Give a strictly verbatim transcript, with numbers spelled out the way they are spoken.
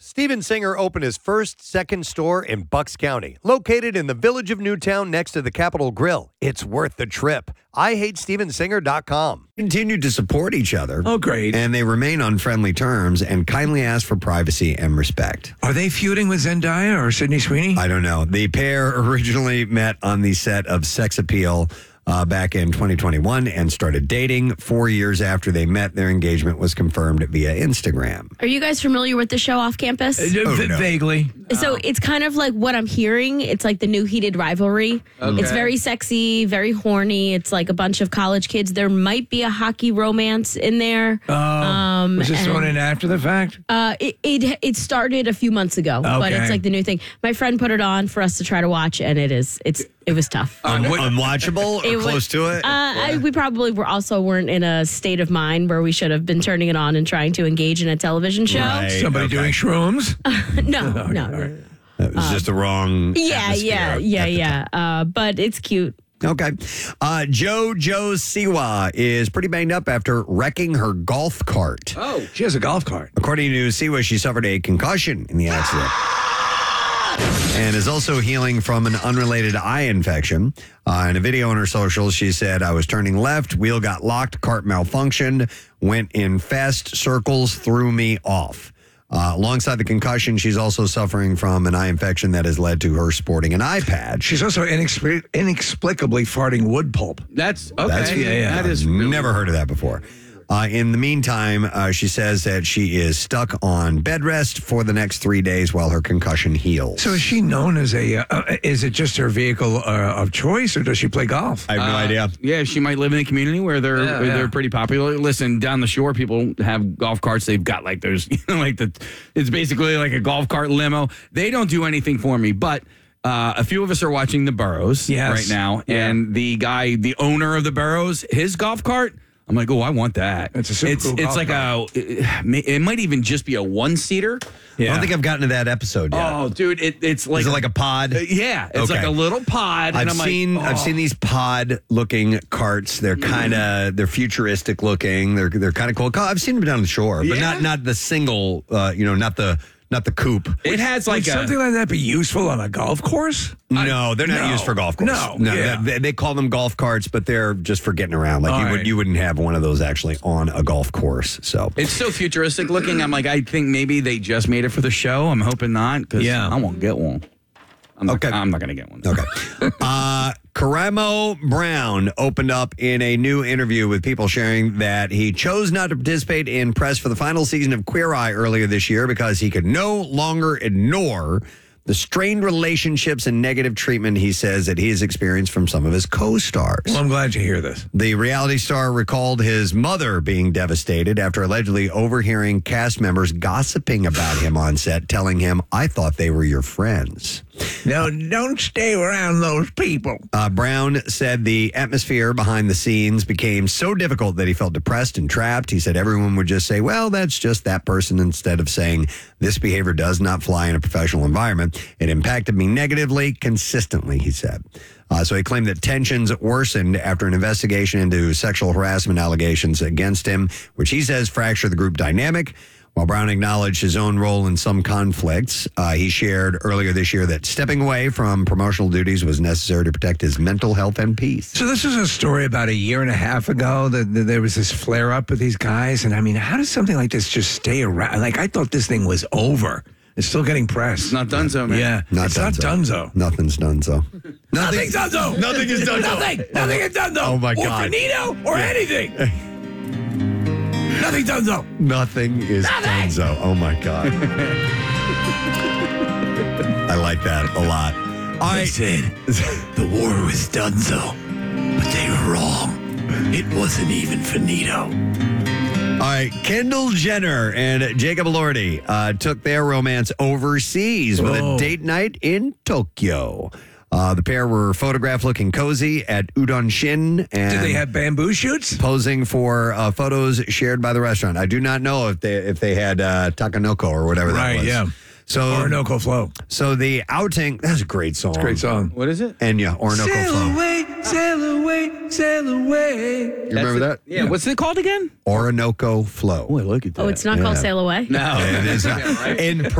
Steven Singer opened his first second store in Bucks County, located in the village of Newtown next to the Capitol Grill. It's worth the trip. I hate steven singer dot com. Continued to support each other. Oh, great. And they remain on friendly terms and kindly ask for privacy and respect. Are they feuding with Zendaya or Sydney Sweeney? I don't know. The pair originally met on the set of Sex Appeal uh, back in twenty twenty-one and started dating. Four years after they met, their engagement was confirmed via Instagram. Are you guys familiar with the show Off Campus? Uh, Oh, v- no. Vaguely. So it's kind of like what I'm hearing. It's like the new heated rivalry. It's very sexy, very horny. It's like a bunch of college kids. There might be a hockey romance in there. Oh, Um, was this and- thrown in after the fact? Uh, it, it it started a few months ago, but Okay. it's like the new thing. My friend put it on for us to try to watch, and it is it's it was tough. Un- unwatchable or It was- close to it? Uh, I, we probably were also weren't in a state of mind where we should have been turning it on and trying to engage in a television show. Right. Somebody okay. doing shrooms? No, no, no, no. It was just the wrong Yeah, atmosphere yeah, at yeah, the yeah. Uh, but it's cute. Okay. Uh, Joe Joe Siwa is pretty banged up after wrecking her golf cart. Oh, she has a golf cart. According to Siwa, she suffered a concussion in the accident and is also healing from an unrelated eye infection. Uh, in a video on her socials, she said, I was turning left, wheel got locked, cart malfunctioned, went in fast circles, threw me off. Uh, alongside the concussion, she's also suffering from an eye infection that has led to her sporting an eye patch. She's also inexpli- inexplicably farting wood pulp. That's okay. That's, yeah, yeah. That is I've really- never heard of that before. Uh, in the meantime, uh, she says that she is stuck on bed rest for the next three days while her concussion heals. So is she known as a, uh, uh, is it just her vehicle uh, of choice or does she play golf? I have no Uh, idea. Yeah, she might live in a community where they're Yeah, where yeah. they're pretty popular. Listen, down the shore, people have golf carts. They've got like those, you know, like the. It's basically like a golf cart limo. They don't do anything for me, but. Uh, a few of us are watching the Burrows Yes. right now, Yeah. and the guy, the owner of the Burrows, his golf cart. I'm like, oh, I want that. It's a super It's cool it's golf like cart. a. It, it might even just be a one seater. I don't think I've gotten to that episode yet. Oh, dude, it, it's like is it like a pod? Uh, yeah, it's Okay. like a little pod. I've and I'm seen like, I've oh. seen these pod looking carts. They're kind of they're futuristic looking. They're they're kind of cool. I've seen them down the shore, but Yeah? not not the single. Uh, you know, not the not the coupe. It has Would like a. something like that be useful on a golf course? No, they're not no. used for golf course. No, yeah. they, they call them golf carts, but they're just for getting around. Like All you right. would you wouldn't have one of those actually on a golf course. So It's so futuristic looking. I'm like, I think maybe they just made it for the show. I'm hoping not, because Yeah. I won't get one. I'm not, Okay. I'm not going to get one. okay. uh, Karamo Brown opened up in a new interview with People sharing that he chose not to participate in press for the final season of Queer Eye earlier this year because he could no longer ignore the strained relationships and negative treatment he says that he has experienced from some of his co-stars. Well, I'm glad to hear this. The reality star recalled his mother being devastated after allegedly overhearing cast members gossiping about him on set, telling him, I thought they were your friends. No, don't stay around those people. Uh, Brown said the atmosphere behind the scenes became so difficult that he felt depressed and trapped. He said everyone would just say, well, that's just that person, instead of saying this behavior does not fly in a professional environment. It impacted me negatively, consistently, he said. Uh, so he claimed that tensions worsened after an investigation into sexual harassment allegations against him, which he says fractured the group dynamic. While Brown acknowledged his own role in some conflicts, uh, he shared earlier this year that stepping away from promotional duties was necessary to protect his mental health and peace. So this was a story about a year and a half ago that, that there was this flare up with these guys. And I mean, how does something like this just stay around? Like, I thought this thing was over. It's still getting press. It's not done so, man. Yeah. Not it's done not done so. Nothing's done so. Nothing's done so. Nothing is done so. Nothing. Nothing is done so. Oh, my or God. finito or anything. Nothing done so. Nothing is done so. Oh, my God. I like that a lot. All right. said the war was done so, but they were wrong. It wasn't even finito. All right, Kendall Jenner and Jacob Elordi uh, took their romance overseas with Whoa. a date night in Tokyo. Uh, the pair were photographed looking cozy at Udon Shin and Did they have bamboo shoots? posing for uh, photos shared by the restaurant. I do not know if they if they had uh, Takanoko or whatever that Right, was. yeah. So Orinoco Flow. so the outing. That's a great song. Great song. What is it? Enya, Orinoco Sail Flow. away, sail away, sail away. You remember that? Yeah. What's it called again? Orinoco Flow. Oh, I like it. Oh, it's not called Sail Away? No. It is not. Yeah, right? In